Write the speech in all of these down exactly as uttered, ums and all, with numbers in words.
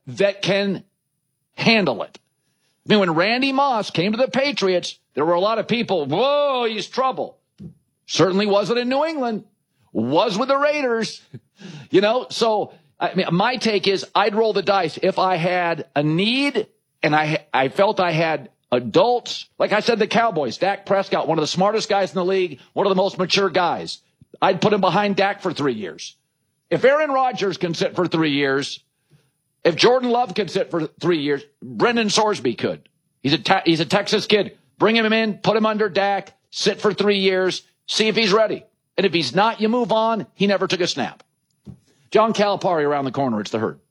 that can handle it. I mean, when Randy Moss came to the Patriots, there were a lot of people, whoa, he's trouble. Certainly wasn't in New England. Was with the Raiders. You know, so I mean, my take is I'd roll the dice if I had a need and I I felt I had adults. Like I said, the Cowboys, Dak Prescott, one of the smartest guys in the league, one of the most mature guys. I'd put him behind Dak for three years. If Aaron Rodgers can sit for three years, if Jordan Love can sit for three years, Brendan Sorsby could. He's a, ta- he's a Texas kid. Bring him in, put him under Dak, sit for three years, see if he's ready. And if he's not, you move on. He never took a snap. John Calipari around the corner. It's the Herd.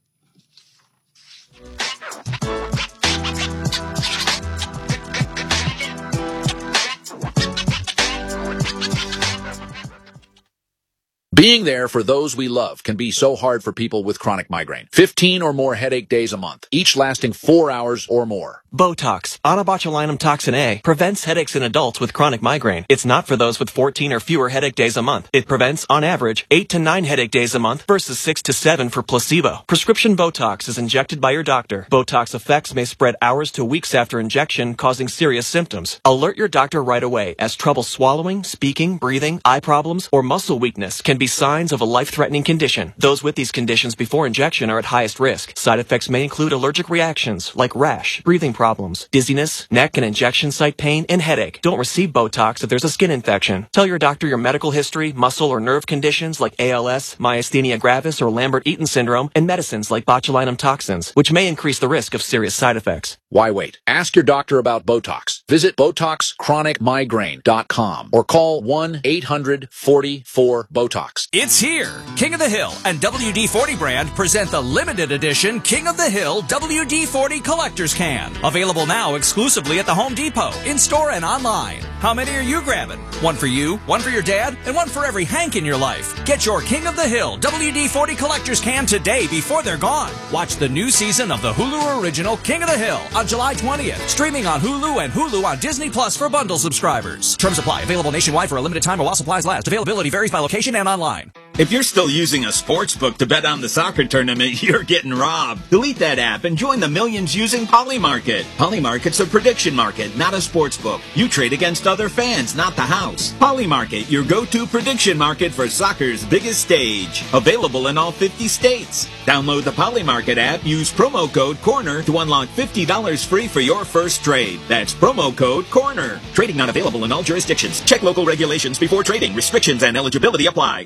Being there for those we love can be so hard for people with chronic migraine. fifteen or more headache days a month, each lasting four hours or more. Botox, onabotulinum toxin A, prevents headaches in adults with chronic migraine. It's not for those with fourteen or fewer headache days a month. It prevents, on average, eight to nine headache days a month versus six to seven for placebo. Prescription Botox is injected by your doctor. Botox effects may spread hours to weeks after injection, causing serious symptoms. Alert your doctor right away, as trouble swallowing, speaking, breathing, eye problems, or muscle weakness can be signs of a life-threatening condition. Those with these conditions before injection are at highest risk. Side effects may include allergic reactions like rash, breathing problems, dizziness, neck and injection site pain, and headache. Don't receive Botox if there's a skin infection. Tell your doctor your medical history, muscle or nerve conditions like A L S, myasthenia gravis, or Lambert-Eaton syndrome, and medicines like botulinum toxins, which may increase the risk of serious side effects. Why wait? Ask your doctor about Botox. Visit Botox Chronic Migraine dot com or call one eight hundred forty-four BOTOX. It's here. King of the Hill and W D forty brand present the limited edition King of the Hill W D forty Collector's Can. Available now exclusively at the Home Depot, in-store and online. How many are you grabbing? One for you, one for your dad, and one for every Hank in your life. Get your King of the Hill W D forty Collector's Can today before they're gone. Watch the new season of the Hulu original King of the Hill on July twentieth. Streaming on Hulu and Hulu on Disney Plus for bundle subscribers. Terms apply. Available nationwide for a limited time or while supplies last. Availability varies by location and online. If you're still using a sports book to bet on the soccer tournament, you're getting robbed. Delete that app and join the millions using Polymarket. Polymarket's a prediction market, not a sports book. You trade against other fans, not the house. Polymarket, your go-to prediction market for soccer's biggest stage. Available in all fifty states. Download the Polymarket app, use promo code CORNER to unlock fifty dollars free for your first trade. That's promo code CORNER. Trading not available in all jurisdictions. Check local regulations before trading. Restrictions and eligibility apply.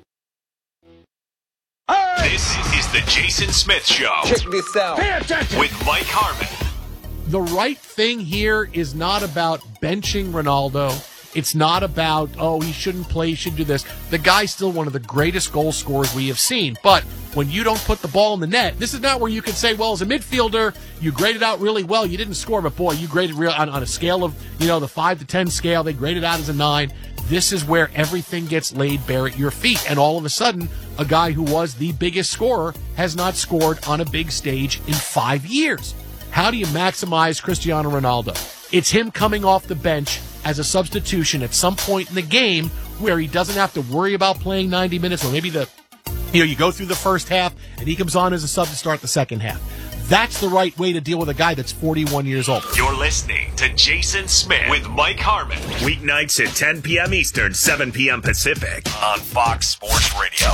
This is the Jason Smith Show. Check this out. Pay attention. With Mike Harmon. The right thing here is not about benching Ronaldo. It's not about, oh, he shouldn't play, he should do this. The guy's still one of the greatest goal scorers we have seen. But when you don't put the ball in the net, this is not where you can say, well, as a midfielder, you graded out really well. You didn't score, but boy, you graded real on, on a scale of, you know, the five to ten scale. They graded out as a nine. This is where everything gets laid bare at your feet. And all of a sudden, a guy who was the biggest scorer has not scored on a big stage in five years. How do you maximize Cristiano Ronaldo? It's him coming off the bench as a substitution at some point in the game where he doesn't have to worry about playing ninety minutes, or maybe the, you know, you go through the first half and he comes on as a sub to start the second half. That's the right way to deal with a guy that's forty-one years old. You're listening to Jason Smith with Mike Harmon. Weeknights at ten p.m. Eastern, seven p.m. Pacific on Fox Sports Radio.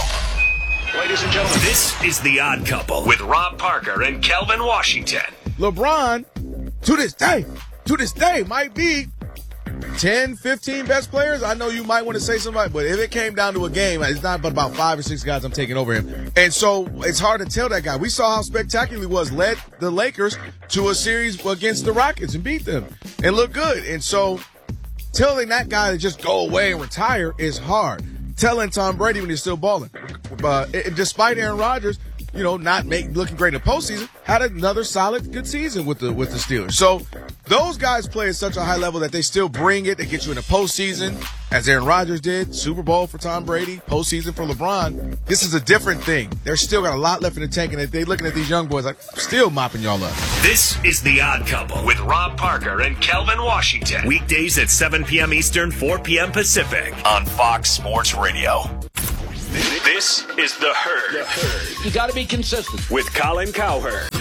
Ladies and gentlemen, this is The Odd Couple with Rob Parker and Kelvin Washington. LeBron, to this day, to this day, might be ten, fifteen best players. I know you might want to say somebody, but if it came down to a game, it's not but about five or six guys I'm taking over him. And so it's hard to tell that guy. We saw how spectacular he was, led the Lakers to a series against the Rockets and beat them and look good. And so telling that guy to just go away and retire is hard. Telling Tom Brady when he's still balling. But it, despite Aaron Rodgers, you know, not make, looking great in the postseason, had another solid, good season with the with the Steelers. So those guys play at such a high level that they still bring it. They get you in the postseason, as Aaron Rodgers did, Super Bowl for Tom Brady, postseason for LeBron. This is a different thing. They're still got a lot left in the tank, and they're looking at these young boys like, still mopping y'all up. This is The Odd Couple with Rob Parker and Kelvin Washington. Weekdays at seven p.m. Eastern, four p.m. Pacific on Fox Sports Radio. This is The Herd. You got to be consistent. With Colin Cowherd,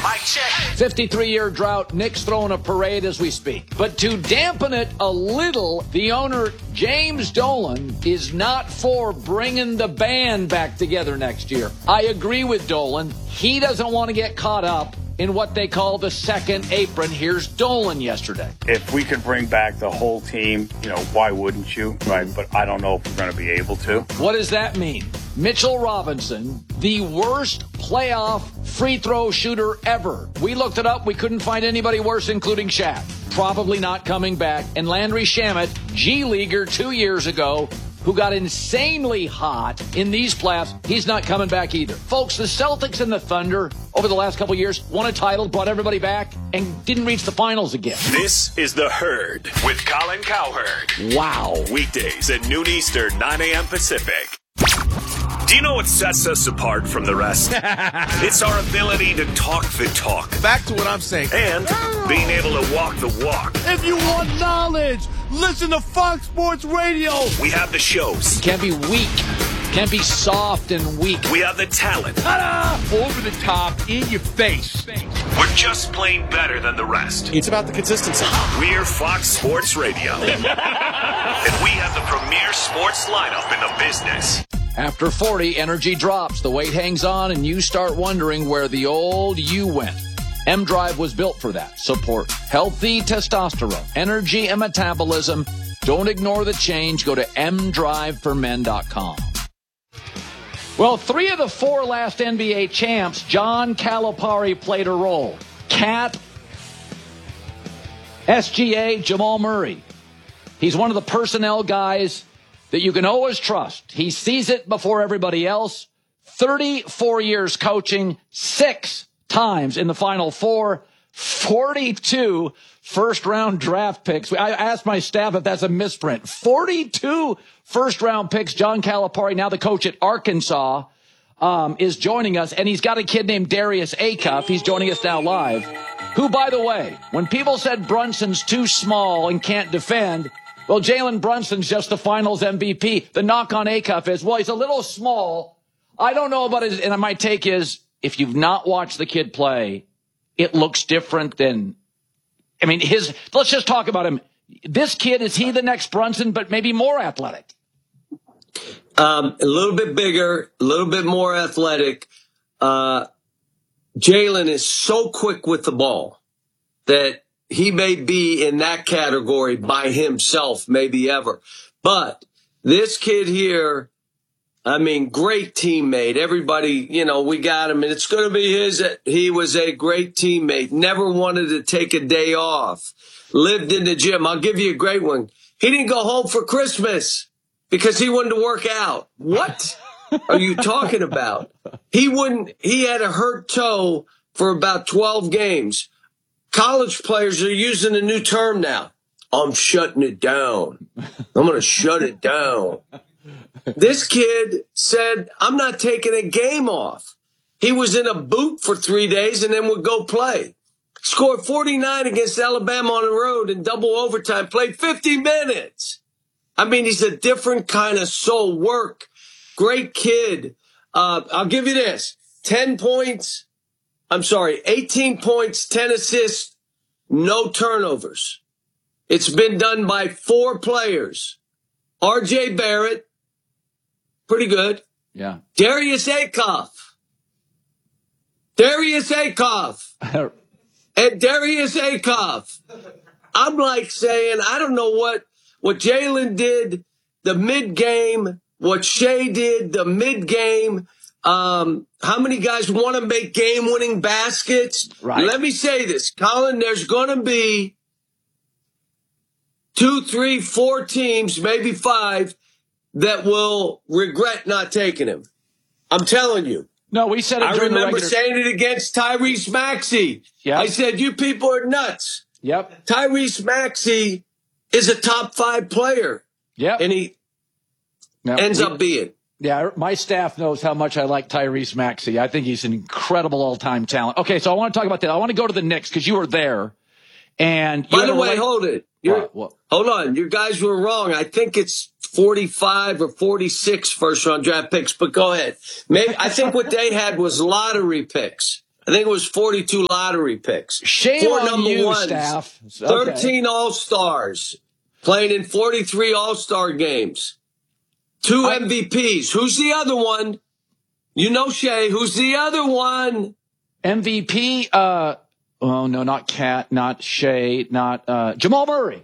Mic check. fifty-three-year drought. Nick's throwing a parade as we speak. But to dampen it a little, the owner, James Dolan, is not for bringing the band back together next year. I agree with Dolan. He doesn't want to get caught up in what they call the second apron. Here's Dolan yesterday. If we could bring back the whole team, you know, why wouldn't you? Right? But I don't know if we're going to be able to. What does that mean? Mitchell Robinson, the worst playoff free throw shooter ever. We looked it up. We couldn't find anybody worse, including Shaq. Probably not coming back. And Landry Shamet, G-Leaguer two years ago, who got insanely hot in these playoffs, he's not coming back either. Folks, the Celtics and the Thunder over the last couple of years won a title, brought everybody back, and didn't reach the finals again. This is The Herd with Colin Cowherd. Wow. Weekdays at noon Eastern, nine a.m. Pacific. Do you know what sets us apart from the rest? It's our ability to talk the talk. Back to what I'm saying. And being able to walk the walk. If you want knowledge, listen to Fox Sports Radio. We have the shows. Can't be weak. Can't be soft and weak. We have the talent. Ta-da! Over the top, in your face. We're just plain better than the rest. It's about the consistency. We're Fox Sports Radio. And we have the premier sports lineup in the business. After forty, energy drops, the weight hangs on, and you start wondering where the old you went. M-Drive was built for that. Support healthy testosterone, energy, and metabolism. Don't ignore the change. Go to m drive for men dot com. Well, three of the four last N B A champs, John Calipari played a role. Cat, S G A, Jamal Murray. He's one of the personnel guys that you can always trust. He sees it before everybody else. thirty-four years coaching, six times in the Final Four, forty-two first-round draft picks. I asked my staff if that's a misprint. forty-two first-round picks. John Calipari, now the coach at Arkansas, um, is joining us, and he's got a kid named Darius Acuff. He's joining us now live, who, by the way, when people said Brunson's too small and can't defend, well, Jalen Brunson's just the finals M V P. The knock on Acuff is, well, he's a little small. I don't know about it, and my take is, if you've not watched the kid play, it looks different than, I mean, his, let's just talk about him. This kid, is he the next Brunson, but maybe more athletic? Um, a little bit bigger, a little bit more athletic. Uh, Jalen is so quick with the ball that he may be in that category by himself, maybe ever. But this kid here, I mean, great teammate. Everybody, you know, we got him, and it's going to be his. He was a great teammate. Never wanted to take a day off. Lived in the gym. I'll give you a great one. He didn't go home for Christmas because he wanted to work out. What are you talking about? He wouldn't. He had a hurt toe for about twelve games. College players are using a new term now. I'm shutting it down. I'm going to shut it down. This kid said, I'm not taking a game off. He was in a boot for three days and then would go play. Scored forty-nine against Alabama on the road in double overtime, played fifty minutes. I mean, he's a different kind of soul. Work. Great kid. Uh, I'll give you this. ten points. I'm sorry, eighteen points, ten assists, no turnovers. It's been done by four players. R J Barrett, pretty good. Yeah. Darius Acuff. Darius Acuff. And Darius Acuff. I'm like saying, I don't know what, what Jalen did, the mid-game, what Shea did, the mid-game. Um, how many guys want to make game-winning baskets? Right. Let me say this, Colin, there's going to be two, three, four teams, maybe five, that will regret not taking him. I'm telling you. No, we said it I during remember the regular... saying it against Tyrese Maxey. Yep. I said, you people are nuts. Yep. Tyrese Maxey is a top five player. Yep. And he no, ends we, up being. Yeah, my staff knows how much I like Tyrese Maxey. I think he's an incredible all-time talent. Okay, so I want to talk about that. I want to go to the Knicks because you were there. And By the way, relate- hold it. You're, what, what? Hold on. You guys were wrong. I think it's forty-five or forty-six first-round draft picks, but go ahead. Maybe I think what they had was lottery picks. I think it was forty-two lottery picks. Shame Four on number you, ones, staff. Okay. thirteen All-Stars, playing in forty-three All-Star games. Two I, M V Ps. Who's the other one? You know, Shay, who's the other one? M V P, uh, oh, no, not Cat, not Shay, not uh, Jamal Murray.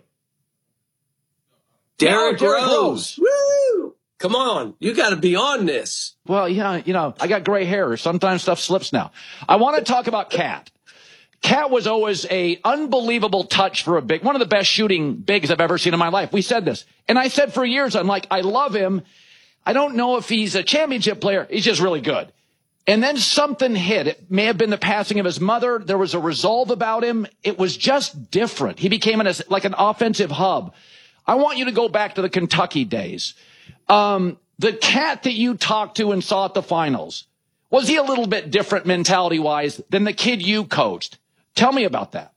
Derrick no, Rose. Rose. Woo! Come on. You got to be on this. Well, yeah, you know, I got gray hair. Sometimes stuff slips now. I want to talk about Cat. Cat was always a unbelievable touch for a big, one of the best shooting bigs I've ever seen in my life. We said this. And I said for years, I'm like, I love him. I don't know if he's a championship player. He's just really good. And then something hit. It may have been the passing of his mother. There was a resolve about him. It was just different. He became an, like an offensive hub. I want you to go back to the Kentucky days. Um, the Cat that you talked to and saw at the finals, was he a little bit different mentality-wise than the kid you coached? Tell me about that.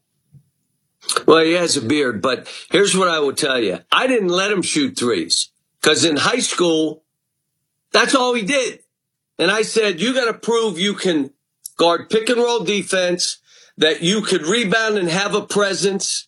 Well, he has a beard, but here's what I will tell you. I didn't let him shoot threes because in high school, that's all he did. And I said, you got to prove you can guard pick and roll defense, that you could rebound and have a presence.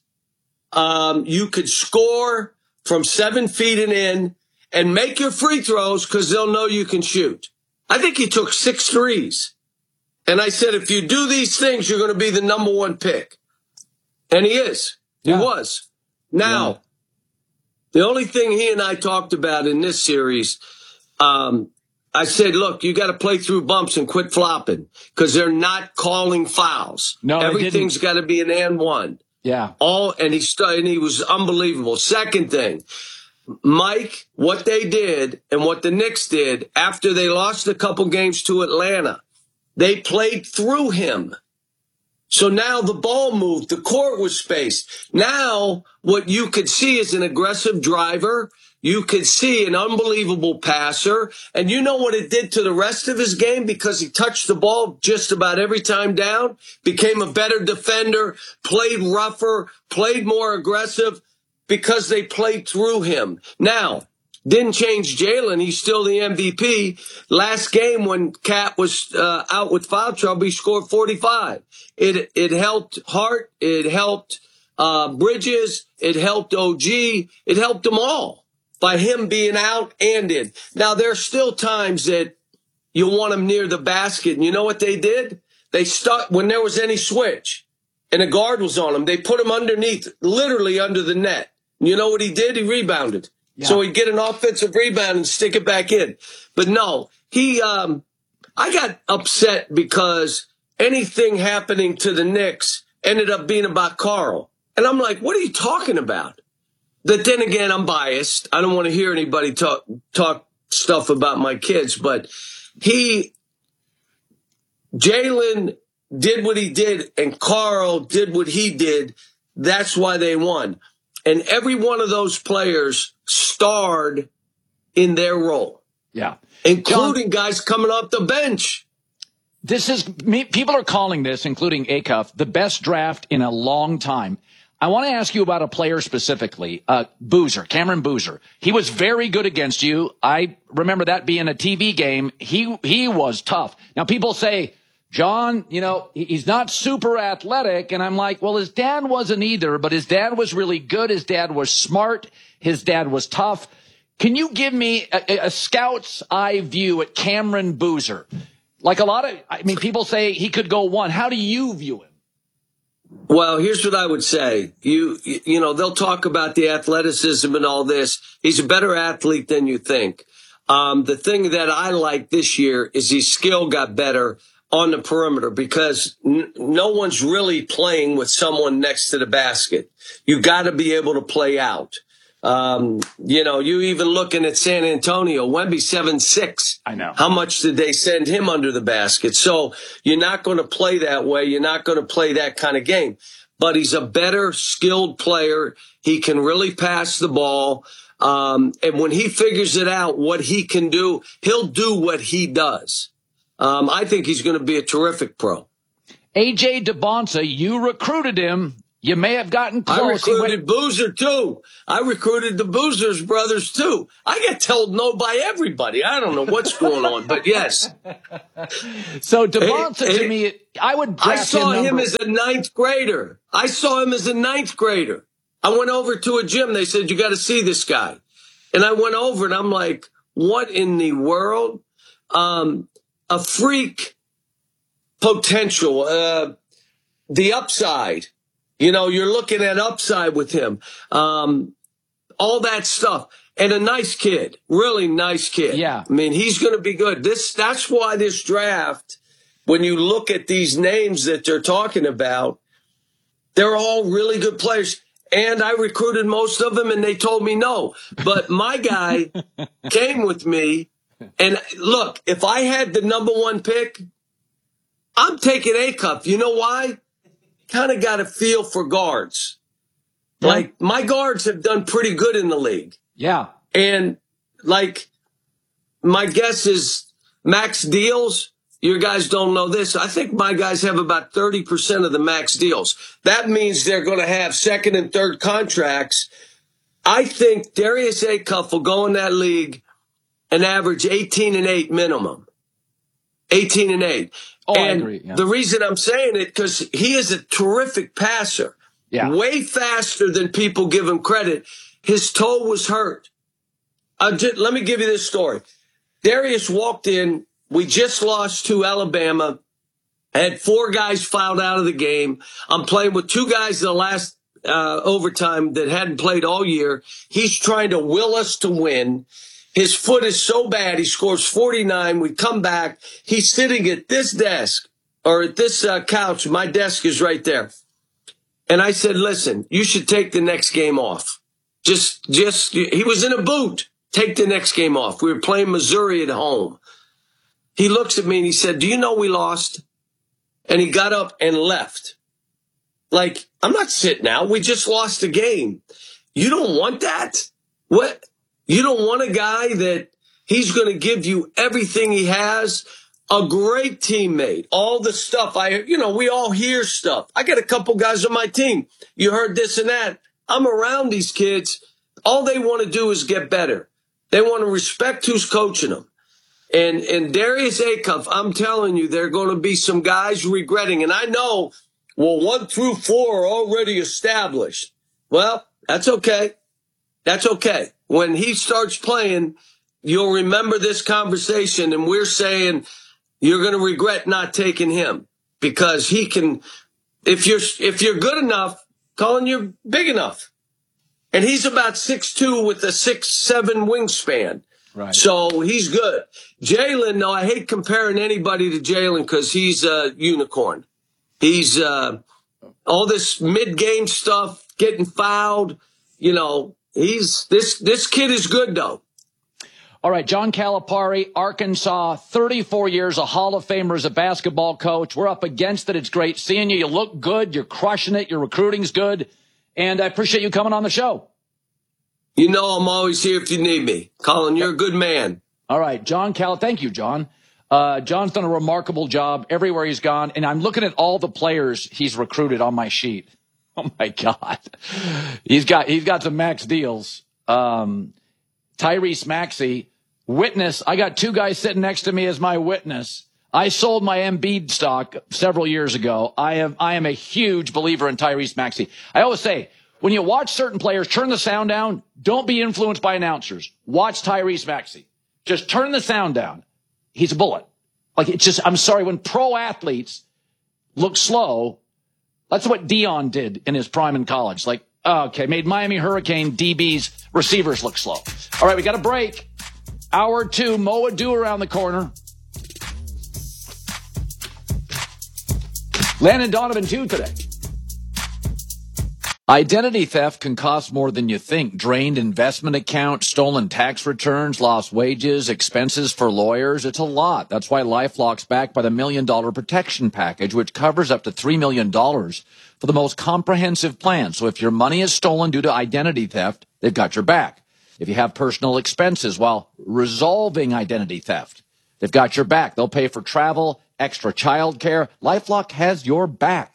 Um, you could score from seven feet and in and make your free throws because they'll know you can shoot. I think he took six threes. And I said, if you do these things, you're going to be the number one pick. And he is. He yeah. was. Now, yeah. the only thing he and I talked about in this series, um, I said, look, you got to play through bumps and quit flopping because they're not calling fouls. No, everything's got to be an and one. Yeah. All and he st- and he was unbelievable. Second thing, Mike, what they did and what the Knicks did after they lost a couple games to Atlanta, they played through him. So now the ball moved. The court was spaced. Now what you could see is an aggressive driver. You could see an unbelievable passer. And you know what it did to the rest of his game because he touched the ball just about every time down, became a better defender, played rougher, played more aggressive because they played through him. Now, didn't change Jalen. He's still the M V P. Last game when Cat was uh, out with foul trouble, he scored forty-five. It it helped Hart. It helped uh, Bridges. It helped O G. It helped them all by him being out and in. Now, there's still times that you want him near the basket. And you know what they did? They stuck when there was any switch and a guard was on him. They put him underneath, literally under the net. And you know what he did? He rebounded. Yeah. So he'd get an offensive rebound and stick it back in. But no, he, um, I got upset because anything happening to the Knicks ended up being about Carl. And I'm like, what are you talking about? But then again, I'm biased. I don't want to hear anybody talk, talk stuff about my kids, but he, Jalen did what he did and Carl did what he did. That's why they won. And every one of those players starred in their role. Yeah. Including John, guys coming off the bench. This is, people are calling this, including Acuff, the best draft in a long time. I want to ask you about a player specifically, uh, Boozer, Cameron Boozer. He was very good against you. I remember that being a T V game. He, he was tough. Now people say, John, you know, he's not super athletic. And I'm like, well, his dad wasn't either, but his dad was really good. His dad was smart. His dad was tough. Can you give me a, a scout's eye view at Cameron Boozer? Like a lot of, I mean, people say he could go one. How do you view him? Well, here's what I would say. You, you know, they'll talk about the athleticism and all this. He's a better athlete than you think. Um, the thing that I like this year is his skill got better on the perimeter because n- no one's really playing with someone next to the basket. You got to be able to play out. Um, you know, you even looking at San Antonio, Wemby seven six. I know. How much did they send him under the basket? So you're not going to play that way. You're not going to play that kind of game. But he's a better skilled player. He can really pass the ball. Um, and when he figures it out, what he can do, he'll do what he does. Um, I think he's going to be a terrific pro. A J DeBonsa, you recruited him. You may have gotten close. I recruited Boozer, too. I recruited the Boozer's brothers, too. I get told no by everybody. I don't know what's going on, but yes. So Devonta, hey, to me, I would draft I saw him, him as a ninth grader. I saw him as a ninth grader. I went over to a gym. They said, you got to see this guy. And I went over, and I'm like, what in the world? Um, a freak potential, uh, the upside. You know, you're looking at upside with him, um, all that stuff. And a nice kid, really nice kid. Yeah. I mean, he's going to be good. This, that's why this draft, when you look at these names that they're talking about, they're all really good players. And I recruited most of them, and they told me no. But my guy came with me. And look, if I had the number one pick, I'm taking Acuff. You know why? Kind of got a feel for guards. Yeah. Like, my guards have done pretty good in the league. Yeah. And, like, my guess is max deals. You guys don't know this. I think my guys have about thirty percent of the max deals. That means they're going to have second and third contracts. I think Darius Acuff will go in that league and average eighteen and eight minimum. eighteen and eight. Oh, and I agree. Yeah. The reason I'm saying it, because he is a terrific passer. Yeah. Way faster than people give him credit. His toe was hurt. I'll just, let me give you this story. Darius walked in. We just lost to Alabama. I had four guys fouled out of the game. I'm playing with two guys in the last uh, overtime that hadn't played all year. He's trying to will us to win. His foot is so bad, he scores forty-nine. We come back. He's sitting at this desk, or at this uh, couch. My desk is right there. And I said, listen, you should take the next game off. Just, just, he was in a boot. Take the next game off. We were playing Missouri at home. He looks at me and he said, do you know we lost? And he got up and left. Like, I'm not sitting out. We just lost a game. You don't want that? What? You don't want a guy that he's going to give you everything he has, a great teammate, all the stuff. I, you know, we all hear stuff. I got a couple guys on my team. You heard this and that. I'm around these kids. All they want to do is get better. They want to respect who's coaching them. And, and Darius Acuff, I'm telling you, there are going to be some guys regretting. And I know, well, one through four are already established. Well, that's okay. That's okay. When he starts playing, you'll remember this conversation, and we're saying you're going to regret not taking him because he can, if you're, if you're good enough, Colin, you're big enough. And he's about six two with a six seven wingspan. Right. So he's good. Jalen, no, I hate comparing anybody to Jalen because he's a unicorn. He's uh, all this mid-game stuff, getting fouled. You know, he's this this kid is good, though. All right, John Calipari, Arkansas, thirty-four years, a Hall of Famer as a basketball coach. We're up against it. It's great seeing you. You look good. You're crushing it. Your recruiting's good. And I appreciate you coming on the show. You know I'm always here if you need me. Colin, you're a good man. All right, John Cal. Thank you, John. Uh, John's done a remarkable job everywhere he's gone. And I'm looking at all the players he's recruited on my sheet. Oh, my God. He's got he's got some max deals. Um, Tyrese Maxey, witness. I got two guys sitting next to me as my witness. I sold my Embiid stock several years ago. I am I am a huge believer in Tyrese Maxey. I always say, when you watch certain players, turn the sound down. Don't be influenced by announcers. Watch Tyrese Maxey. Just turn the sound down. He's a bullet. Like, it's just, I'm sorry, when pro athletes look slow, that's what Dion did in his prime in college. Like, okay, made Miami Hurricane D B's receivers look slow. All right, we got a break. Hour two, Mo Adu around the corner. Landon Donovan, too, today. Identity theft can cost more than you think. Drained investment accounts, stolen tax returns, lost wages, expenses for lawyers. It's a lot. That's why LifeLock's backed by the Million Dollar Protection Package, which covers up to three million dollars for the most comprehensive plan. So if your money is stolen due to identity theft, they've got your back. If you have personal expenses while resolving identity theft, they've got your back. They'll pay for travel, extra child care. LifeLock has your back.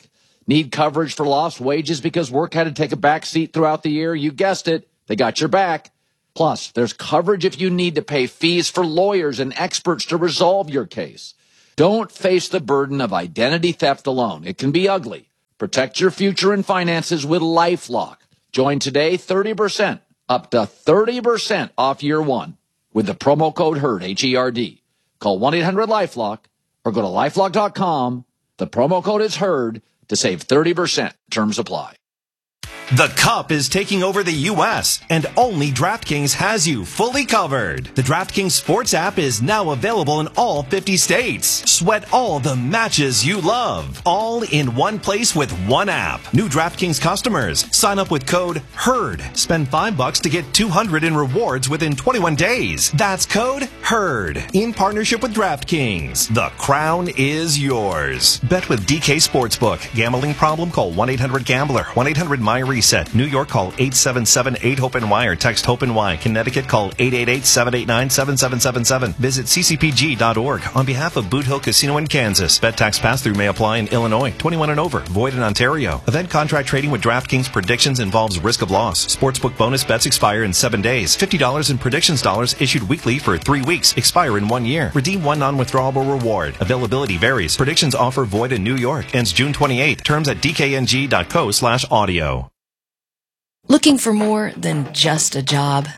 Need coverage for lost wages because work had to take a back seat throughout the year? You guessed it. They got your back. Plus, there's coverage if you need to pay fees for lawyers and experts to resolve your case. Don't face the burden of identity theft alone. It can be ugly. Protect your future and finances with LifeLock. Join today, thirty percent, up to thirty percent off year one with the promo code HERD, H E R D. Call one eight hundred LifeLock or go to lifelock dot com. The promo code is HERD to save thirty percent. Terms apply. The Cup is taking over the U S, and only DraftKings has you fully covered. The DraftKings Sports app is now available in all fifty states. Sweat all the matches you love, all in one place with one app. New DraftKings customers, sign up with code HERD. Spend five bucks to get two hundred in rewards within twenty-one days. That's code HERD. In partnership with DraftKings, the crown is yours. Bet with D K Sportsbook. Gambling problem? Call one eight hundred gambler. one eight hundred my reset. New York, call eight seven seven eight hope N Y or text hope N Y. Connecticut, call eight eight eight seven eight nine seven seven seven seven. Visit c c p g dot org. On behalf of Boot Hill Casino in Kansas, bet tax pass-through may apply in Illinois. twenty-one and over. Void in Ontario. Event contract trading with DraftKings predictions involves risk of loss. Sportsbook bonus bets expire in seven days. fifty dollars in predictions dollars issued weekly for three weeks. Expire in one year. Redeem one non-withdrawable reward. Availability varies. Predictions offer void in New York. Ends June twenty-eighth. Terms at d k n g dot co slash audio. Looking for more than just a job?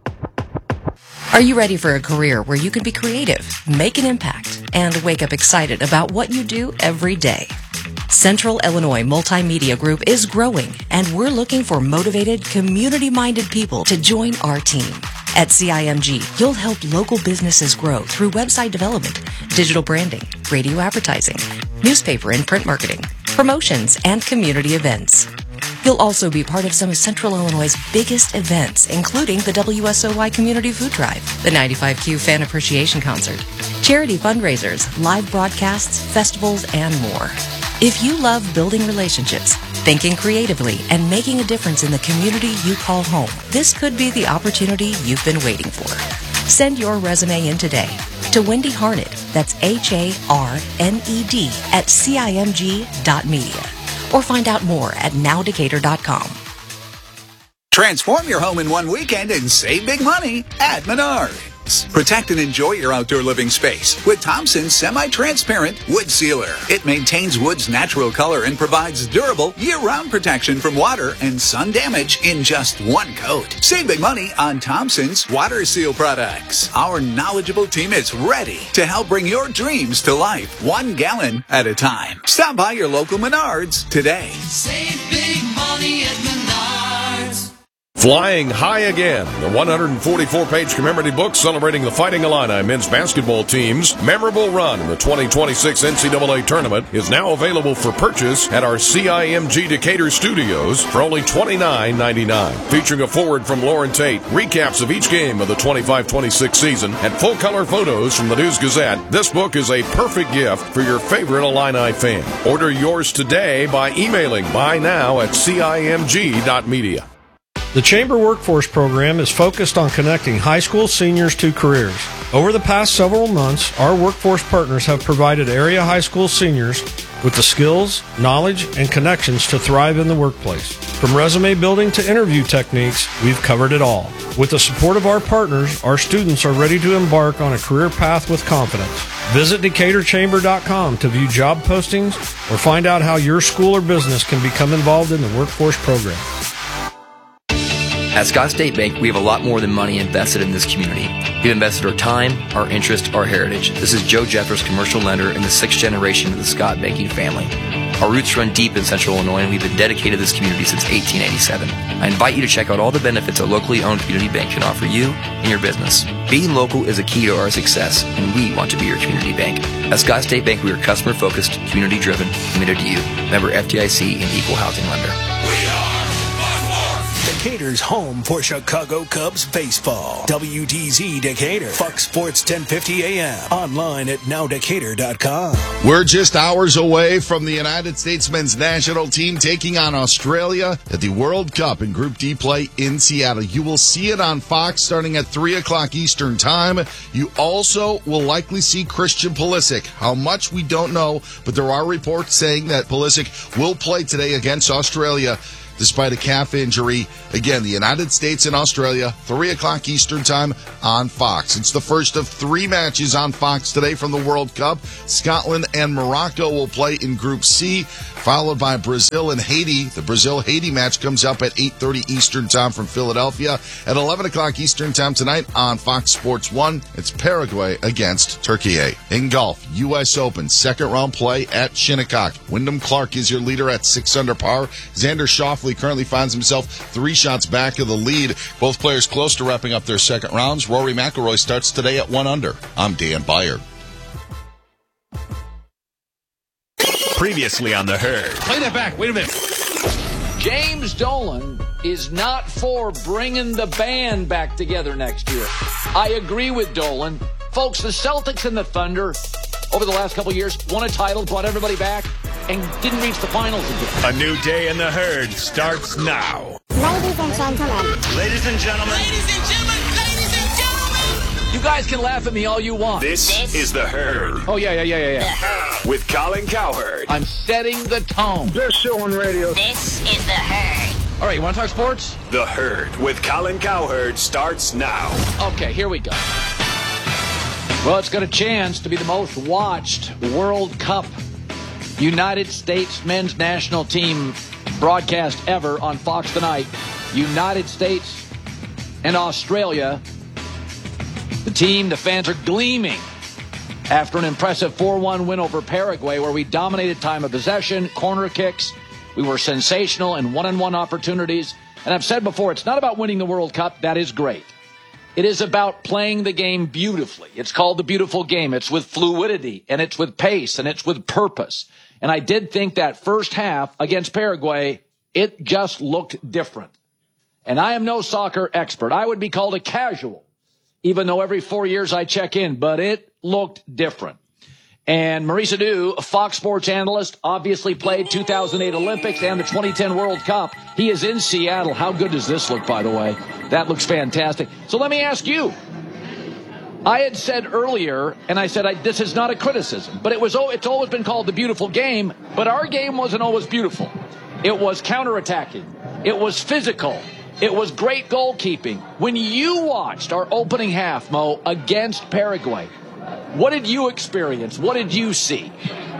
Are you ready for a career where you can be creative, make an impact, and wake up excited about what you do every day? Central Illinois Multimedia Group is growing, and we're looking for motivated, community-minded people to join our team. At C I M G, you'll help local businesses grow through website development, digital branding, radio advertising, newspaper and print marketing, promotions, and community events. You'll also be part of some of Central Illinois' biggest events, including the W S O Y Community Food Drive, the ninety-five Q Fan Appreciation Concert, charity fundraisers, live broadcasts, festivals, and more. If you love building relationships, thinking creatively, and making a difference in the community you call home, this could be the opportunity you've been waiting for. Send your resume in today to Wendy Harned, that's H A R N E D, at C I M G dot media. Or find out more at now decatur dot com. Transform your home in one weekend and save big money at Menards. Protect and enjoy your outdoor living space with Thompson's semi-transparent wood sealer. It maintains wood's natural color and provides durable year-round protection from water and sun damage in just one coat. Save big money on Thompson's water seal products. Our knowledgeable team is ready to help bring your dreams to life, one gallon at a time. Stop by your local Menards today. Save big money at Menards. Flying High Again, the one hundred forty-four page commemorative book celebrating the Fighting Illini men's basketball team's memorable run in the twenty twenty-six N C double A tournament, is now available for purchase at our C I M G Decatur studios for only twenty-nine ninety-nine. Featuring a foreword from Lauren Tate, recaps of each game of the twenty-five twenty-six season, and full-color photos from the News Gazette, this book is a perfect gift for your favorite Illini fan. Order yours today by emailing buy now at C I M G dot media. The Chamber Workforce Program is focused on connecting high school seniors to careers. Over the past several months, our workforce partners have provided area high school seniors with the skills, knowledge, and connections to thrive in the workplace. From resume building to interview techniques, we've covered it all. With the support of our partners, our students are ready to embark on a career path with confidence. Visit decatur chamber dot com to view job postings or find out how your school or business can become involved in the workforce program. At Scott State Bank, we have a lot more than money invested in this community. We've invested our time, our interest, our heritage. This is Joe Jeffers, commercial lender and the sixth generation of the Scott banking family. Our roots run deep in Central Illinois, and we've been dedicated to this community since eighteen eighty-seven. I invite you to check out all the benefits a locally owned community bank can offer you and your business. Being local is a key to our success, and we want to be your community bank. At Scott State Bank, we are customer-focused, community-driven, committed to you. Member F D I C and equal housing lender. We are Decatur's home for Chicago Cubs baseball. W D Z Decatur, Fox Sports ten fifty A M. Online at now decatur dot com. We're just hours away from the United States men's national team taking on Australia at the World Cup in Group D play in Seattle. You will see it on Fox starting at three o'clock Eastern Time. You also will likely see Christian Pulisic. How much, we don't know, but there are reports saying that Pulisic will play today against Australia despite a calf injury. Again, the United States and Australia, three o'clock Eastern Time on Fox. It's the first of three matches on Fox today from the World Cup. Scotland and Morocco will play in Group C, followed by Brazil and Haiti. The Brazil-Haiti match comes up at eight thirty Eastern Time from Philadelphia. At eleven o'clock Eastern Time tonight on Fox Sports one, it's Paraguay against Turkey. In golf, U S Open, second round play at Shinnecock. Wyndham Clark is your leader at six under par. Xander Schauffele currently finds himself three shots back of the lead. Both players close to wrapping up their second rounds. Rory McIlroy starts today at one under. I'm Dan Byer. Previously on The Herd. Play that back. Wait a minute. James Dolan is not for bringing the band back together next year. I agree with Dolan. Folks, the Celtics and the Thunder over the last couple of years won a title, brought everybody back, and didn't reach the finals again. A new day in The Herd starts now. Ladies and gentlemen. Ladies and gentlemen. Ladies and gentlemen. Ladies and gentlemen. You guys can laugh at me all you want. This, this is The Herd. Oh, yeah, yeah, yeah, yeah, yeah. The Herd. With Colin Cowherd. I'm setting the tone. Best show on radio. This is The Herd. All right, you want to talk sports? The Herd with Colin Cowherd starts now. Okay, here we go. Well, it's got a chance to be the most watched World Cup United States men's national team broadcast ever on Fox tonight. United States and Australia. The team, the fans are gleaming after an impressive four one win over Paraguay, where we dominated time of possession, corner kicks. We were sensational in one-on-one opportunities. And I've said before, it's not about winning the World Cup. That is great. It is about playing the game beautifully. It's called the beautiful game. It's with fluidity, and it's with pace, and it's with purpose. And I did think that first half against Paraguay, it just looked different. And I am no soccer expert. I would be called a casual, even though every four years I check in, but it looked different. And Maurice Adu, a Fox Sports analyst, obviously played two thousand eight Olympics and the twenty ten World Cup. He is in Seattle. How good does this look, by the way? That looks fantastic. So let me ask you. I had said earlier, and I said I, this is not a criticism, but it was it's always been called the beautiful game, but our game wasn't always beautiful. It was counterattacking. It was physical. It was great goalkeeping. When you watched our opening half, Mo, against Paraguay, what did you experience? What did you see?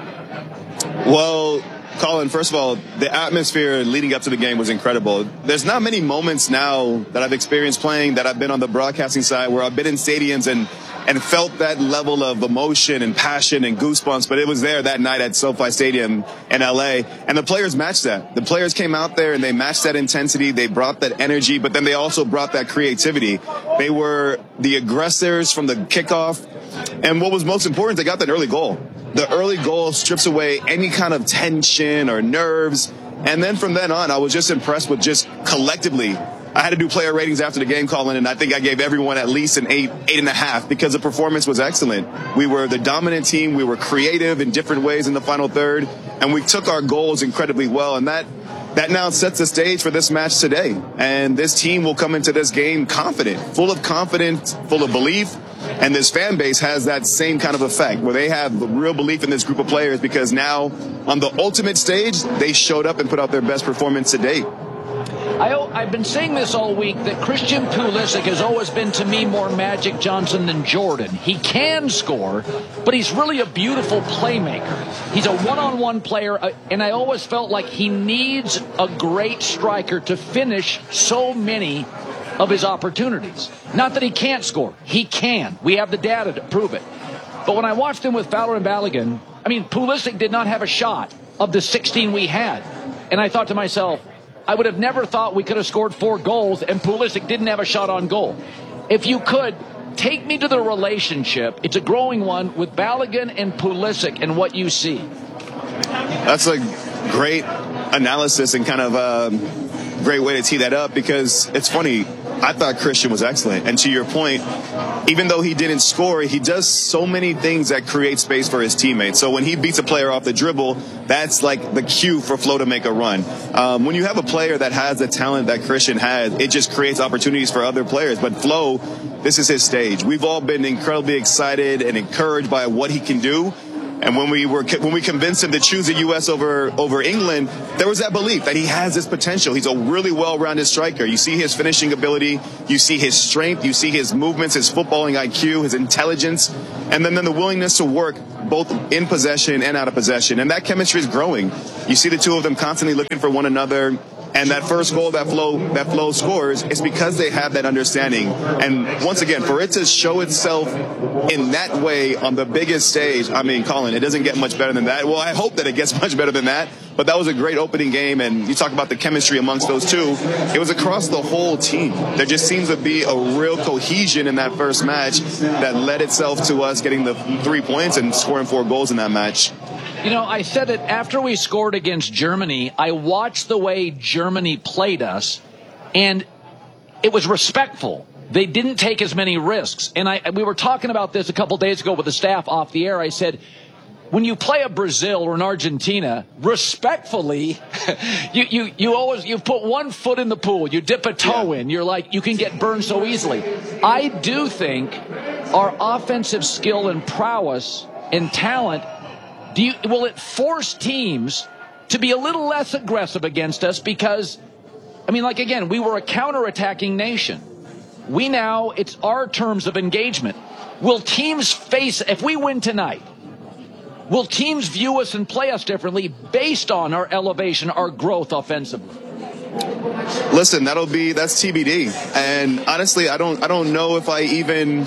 Well, Colin, first of all, the atmosphere leading up to the game was incredible. There's not many moments now that I've experienced playing that I've been on the broadcasting side where I've been in stadiums and, and felt that level of emotion and passion and goosebumps, but it was there that night at SoFi Stadium in L A, and the players matched that. The players came out there and they matched that intensity, they brought that energy, but then they also brought that creativity. They were the aggressors from the kickoff, and what was most important, they got that early goal. The early goal strips away any kind of tension or nerves. And then from then on, I was just impressed with just collectively. I had to do player ratings after the game, Colin, and I think I gave everyone at least an eight, eight and a half because the performance was excellent. We were the dominant team. We were creative in different ways in the final third, and we took our goals incredibly well. And that that now sets the stage for this match today. And this team will come into this game confident, full of confidence, full of belief. And this fan base has that same kind of effect where they have real belief in this group of players because now on the ultimate stage, they showed up and put out their best performance to date. I, I've been saying this all week that Christian Pulisic has always been to me more Magic Johnson than Jordan. He can score, but he's really a beautiful playmaker. He's a one-on-one player, and I always felt like he needs a great striker to finish so many of his opportunities. Not that he can't score. He can. We have the data to prove it. But when I watched him with Fowler and Balogun, I mean, Pulisic did not have a shot of the sixteen we had. And I thought to myself, I would have never thought we could have scored four goals and Pulisic didn't have a shot on goal. If you could, take me to the relationship. It's a growing one with Balogun and Pulisic and what you see. That's a great analysis and kind of... Um great way to tee that up because it's funny. I thought Christian was excellent. And to your point, even though he didn't score, he does so many things that create space for his teammates. So when he beats a player off the dribble, that's like the cue for Flo to make a run. Um, when you have a player that has the talent that Christian has, it just creates opportunities for other players. But Flo, this is his stage. We've all been incredibly excited and encouraged by what he can do. And when we were when we convinced him to choose the U S over over England, there was that belief that he has this potential. He's a really well-rounded striker. You see his finishing ability, you see his strength, you see his movements, his footballing I Q, his intelligence, and then, then the willingness to work both in possession and out of possession. And that chemistry is growing. You see the two of them constantly looking for one another. And that first goal that Flo that Flo scores is because they have that understanding. And once again, for it to show itself in that way on the biggest stage, I mean, Colin, it doesn't get much better than that. Well, I hope that it gets much better than that. But that was a great opening game. And you talk about the chemistry amongst those two. It was across the whole team. There just seems to be a real cohesion in that first match that led itself to us getting the three points and scoring four goals in that match. You know, I said it after we scored against Germany. I watched the way Germany played us, and it was respectful. They didn't take as many risks. And I, we were talking about this a couple days ago with the staff off the air. I said, when you play a Brazil or an Argentina, respectfully, you, you, you always, you put one foot in the pool, you dip a toe in, you're like, you can get burned so easily. I do think our offensive skill and prowess and talent, do you, will it force teams to be a little less aggressive against us? Because, I mean, like, again, we were a counterattacking nation. We now, it's our terms of engagement. Will teams face, if we win tonight, will teams view us and play us differently based on our elevation, our growth offensively? Listen, that'll be, that's T B D. And honestly, I don't, I don't know if I even...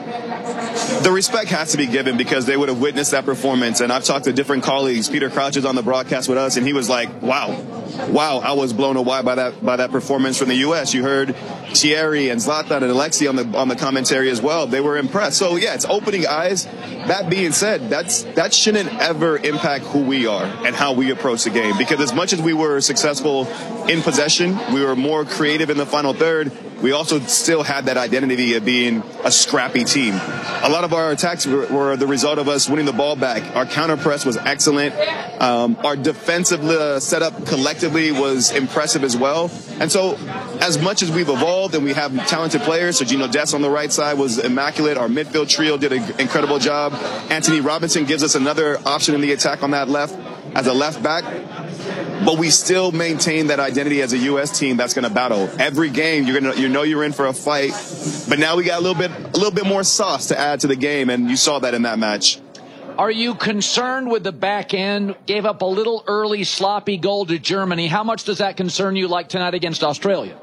The respect has to be given because they would have witnessed that performance. And I've talked to different colleagues. Peter Crouch is on the broadcast with us, and he was like, wow, wow, I was blown away by that by that performance from the U S. You heard Thierry and Zlatan and Alexi on the on the commentary as well. They were impressed. So, yeah, it's opening eyes. That being said, that's that shouldn't ever impact who we are and how we approach the game. Because as much as we were successful in possession, we were more creative in the final third, we also still had that identity of being a scrappy team. A lot of our attacks were, were the result of us winning the ball back. Our counter press was excellent. Um, our defensive uh, setup collectively was impressive as well. And so as much as we've evolved and we have talented players, so Gino Dess on the right side was immaculate. Our midfield trio did an incredible job. Anthony Robinson gives us another option in the attack on that left as a left back. But we still maintain that identity as a U S team that's going to battle every game. You're going to, you know, you're in for a fight. But now we got a little bit, a little bit more sauce to add to the game, and you saw that in that match. Are you concerned with the back end? Gave up a little early sloppy goal to Germany. How much does that concern you, like tonight against Australia?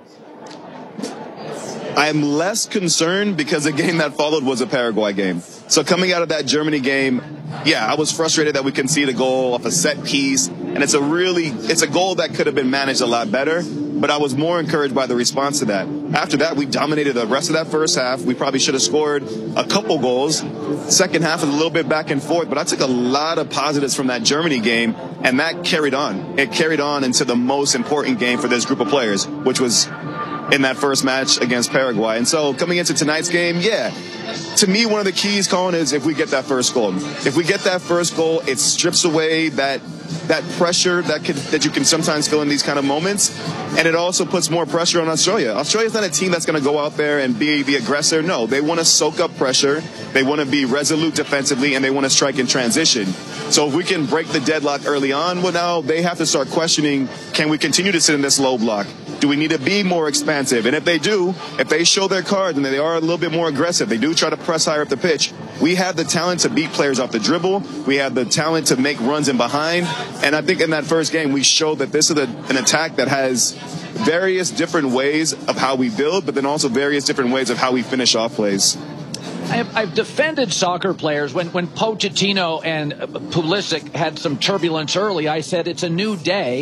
I'm less concerned because the game that followed was a Paraguay game. So coming out of that Germany game, yeah, I was frustrated that we conceded a goal off a set piece. And it's a really, it's a goal that could have been managed a lot better. But I was more encouraged by the response to that. After that, we dominated the rest of that first half. We probably should have scored a couple goals. Second half was a little bit back and forth, but I took a lot of positives from that Germany game, and that carried on. It carried on into the most important game for this group of players, which was in that first match against Paraguay. And so coming into tonight's game, yeah, to me, one of the keys, Colin, is if we get that first goal. If we get that first goal, it strips away that that pressure that could, that you can sometimes feel in these kind of moments. And it also puts more pressure on Australia. Australia's not a team that's going to go out there and be the aggressor. No, they want to soak up pressure. They want to be resolute defensively, and they want to strike in transition. So if we can break the deadlock early on, well, now they have to start questioning, can we continue to sit in this low block? Do we need to be more expansive? And if they do, if they show their cards and they are a little bit more aggressive, they do try to press higher up the pitch, we have the talent to beat players off the dribble. We have the talent to make runs in behind. And I think in that first game, we showed that this is a, an attack that has various different ways of how we build, but then also various different ways of how we finish off plays. I've, I've defended soccer players. When, when Pochettino and Pulisic had some turbulence early, I said it's a new day.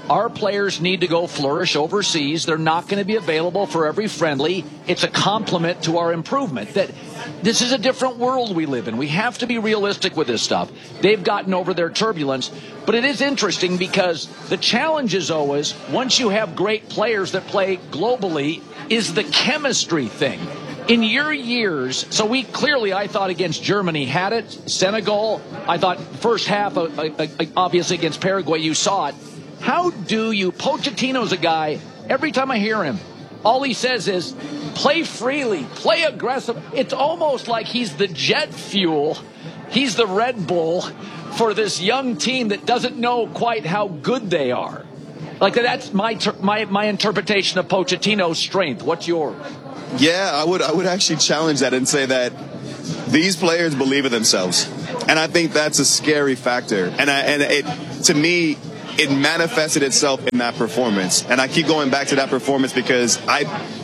our players need to go flourish overseas. They're not going to be available for every friendly. It's a compliment to our improvement. That this is a different world we live in. We have to be realistic with this stuff. They've gotten over their turbulence. But it is interesting because the challenge is always, once you have great players that play globally, is the chemistry thing. In your years, so we clearly, I thought, against Germany had it. Senegal, I thought first half, uh, uh, obviously against Paraguay, you saw it. How do you, Pochettino's a guy, every time I hear him, all he says is, play freely, play aggressive. It's almost like he's the jet fuel. He's the Red Bull for this young team that doesn't know quite how good they are. Like, that's my my my interpretation of Pochettino's strength. What's yours? Yeah, I would I would actually challenge that and say that these players believe in themselves. And I think that's a scary factor. And I, and it, to me, it manifested itself in that performance. And I keep going back to that performance because I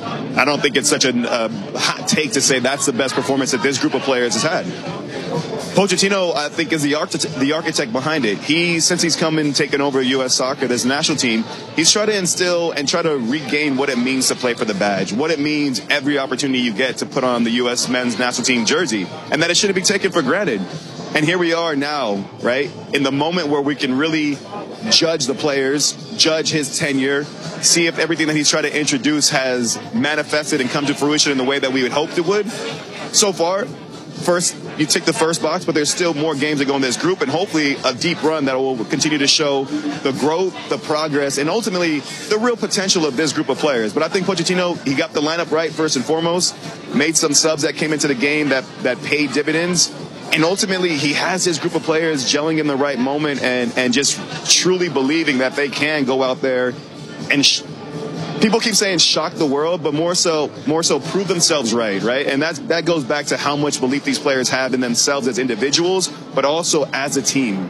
I don't think it's such a uh, hot take to say that's the best performance that this group of players has had. Pochettino, I think, is the architect, the architect behind it. He, since he's come and taken over U S Soccer, this national team, he's tried to instill and try to regain what it means to play for the badge, what it means every opportunity you get to put on the U S men's national team jersey, and that it shouldn't be taken for granted. And here we are now, right, in the moment where we can really judge the players, judge his tenure, see if everything that he's tried to introduce has manifested and come to fruition in the way that we would hoped it would. So far, first, you tick the first box, but there's still more games that go in this group, and hopefully a deep run that will continue to show the growth, the progress, and ultimately the real potential of this group of players. But I think Pochettino, he got the lineup right first and foremost, made some subs that came into the game that, that paid dividends, and ultimately he has his group of players gelling in the right moment and, and just truly believing that they can go out there and sh- people keep saying shock the world, but more so, more so prove themselves right, right? And that's, that goes back to how much belief these players have in themselves as individuals, but also as a team.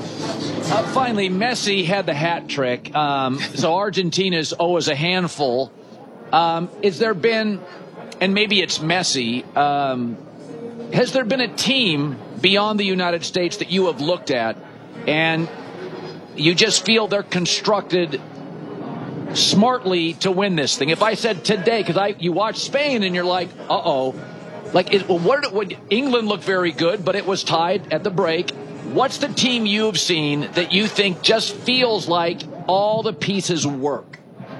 Uh, finally, Messi had the hat trick. Um, so Argentina's always a handful. Um, is there been, and maybe it's Messi, um, has there been a team beyond the United States that you have looked at and you just feel they're constructed smartly to win this thing? If I said today, because I you watch Spain and you're like, uh-oh. Like, it, what did it, what, England looked very good, but it was tied at the break. What's the team you've seen that you think just feels like all the pieces work?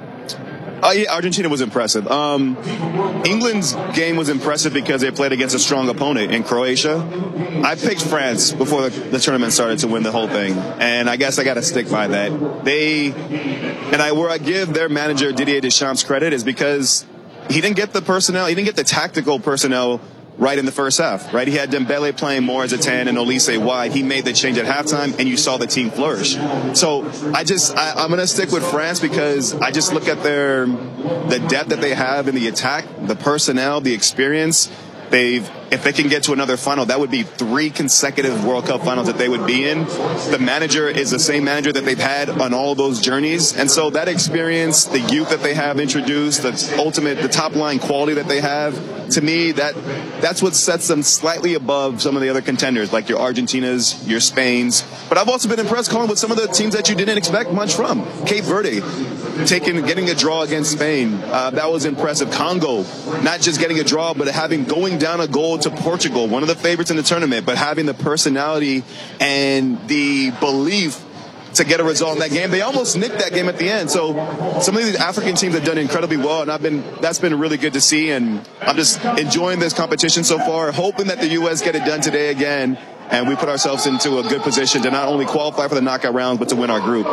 Oh, yeah, Argentina was impressive. Um, England's game was impressive because they played against a strong opponent in Croatia. I picked France before the, the tournament started to win the whole thing, and I guess I got to stick by that. They, and I where I give their manager Didier Deschamps credit is because he didn't get the personnel, he didn't get the tactical personnel right in the first half, right? He had Dembele playing more as a ten and Olise wide. He made the change at halftime, and you saw the team flourish. So I just, I, I'm going to stick with France because I just look at their, the depth that they have in the attack, the personnel, the experience. They've, if they can get to another final, that would be three consecutive World Cup finals that they would be in. The manager is the same manager that they've had on all those journeys. And so that experience, the youth that they have introduced, the ultimate, the top line quality that they have, to me, that that's what sets them slightly above some of the other contenders, like your Argentinas, your Spains. But I've also been impressed, Colin, with some of the teams that you didn't expect much from. Cape Verde, taking, getting a draw against Spain. Uh, that was impressive. Congo, not just getting a draw, but having going down a goal to Portugal, one of the favorites in the tournament, but having the personality and the belief to get a result in that game. They almost nicked that game at the end. So some of these African teams have done incredibly well, and I've been that's been really good to see. And I'm just enjoying this competition so far, hoping that the U S get it done today again, and we put ourselves into a good position to not only qualify for the knockout rounds, but to win our group.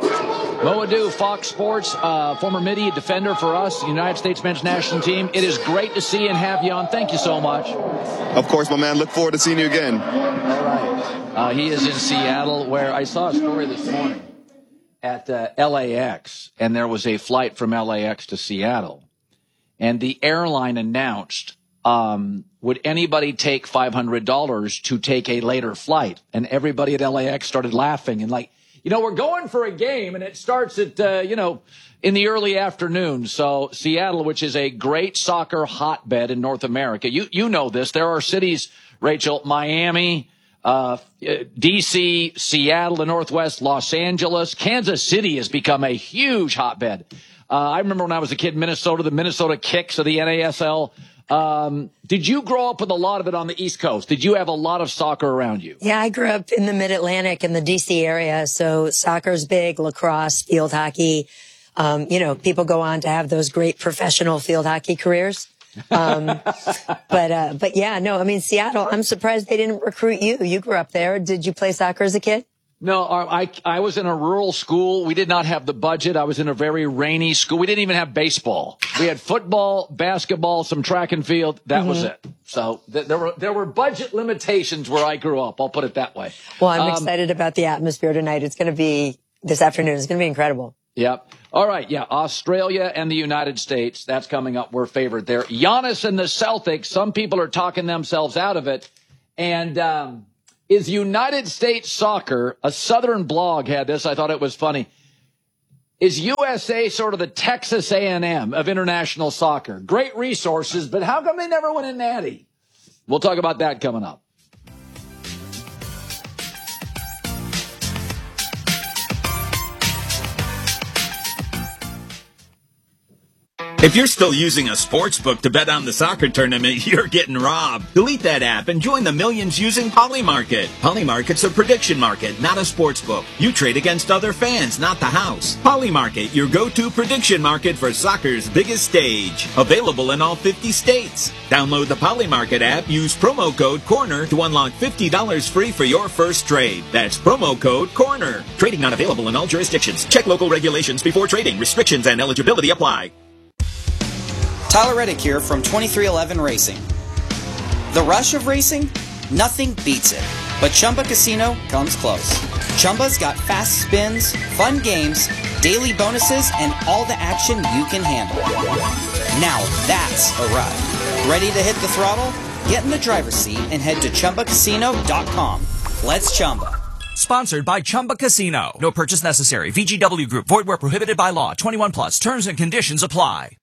Mo Adu, Fox Sports, uh, former midi defender for us, United States men's national team. It is great to see and have you on. Thank you so much. Of course, my man. Look forward to seeing you again. All right. Uh, he is in Seattle, where I saw a story this morning at uh, L A X, and there was a flight from L A X to Seattle. And the airline announced, um, would anybody take five hundred dollars to take a later flight? And everybody at L A X started laughing and like, you know, we're going for a game, and it starts at, uh, you know, in the early afternoon. So Seattle, which is a great soccer hotbed in North America, you you know this. There are cities, Rachel, Miami, Uh, D C, Seattle, the Northwest, Los Angeles, Kansas City has become a huge hotbed. Uh, I remember when I was a kid in Minnesota, the Minnesota Kicks of the N A S L. Um, did you grow up with a lot of it on the East Coast? Did you have a lot of soccer around you? Yeah, I grew up in the Mid-Atlantic in the D C area. So soccer's big, lacrosse, field hockey. Um, you know, people go on to have those great professional field hockey careers. Um, but, uh, but yeah, no, I mean, Seattle, I'm surprised they didn't recruit you. You grew up there. Did you play soccer as a kid? No, I, I was in a rural school. We did not have the budget. I was in a very rainy school. We didn't even have baseball. We had football, basketball, some track and field. That mm-hmm. was it. So th- there were there were budget limitations where I grew up. I'll put it that way. Well, I'm um, excited about the atmosphere tonight. It's going to be this afternoon. It's going to be incredible. Yep. All right. Yeah. Australia and the United States. That's coming up. We're favored there. Giannis and the Celtics. Some people are talking themselves out of it. And, um, is United States Soccer, a Southern blog had this, I thought it was funny. Is U S A sort of the Texas A and M of international soccer? Great resources, but how come they never win a natty? We'll talk about that coming up. If you're still using a sports book to bet on the soccer tournament, you're getting robbed. Delete that app and join the millions using Polymarket. Polymarket's a prediction market, not a sports book. You trade against other fans, not the house. Polymarket, your go-to prediction market for soccer's biggest stage. Available in all fifty states. Download the Polymarket app, use promo code CORNER to unlock fifty dollars free for your first trade. That's promo code CORNER. Trading not available in all jurisdictions. Check local regulations before trading. Restrictions and eligibility apply. Tyler Reddick here from twenty-three eleven Racing. The rush of racing? Nothing beats it. But Chumba Casino comes close. Chumba's got fast spins, fun games, daily bonuses, and all the action you can handle. Now that's a ride. Ready to hit the throttle? Get in the driver's seat and head to Chumba Casino dot com. Let's Chumba. Sponsored by Chumba Casino. No purchase necessary. V G W Group. Void where prohibited by law. twenty-one plus. Terms and conditions apply.